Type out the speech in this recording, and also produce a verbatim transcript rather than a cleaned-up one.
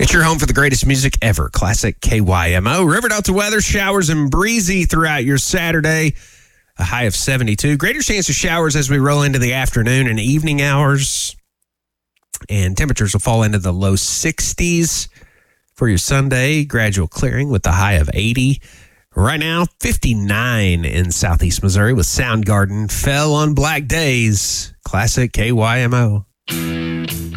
It's your home for the greatest music ever. Classic K Y M O. River Delta weather, showers and breezy throughout your Saturday. A high of seventy-two. Greater chance of showers as we roll into the afternoon and evening hours. And temperatures will fall into the low sixties for your Sunday. Gradual clearing with the high of eighty. Right now, fifty-nine in Southeast Missouri with Soundgarden. Fell on Black Days. Classic K Y M O.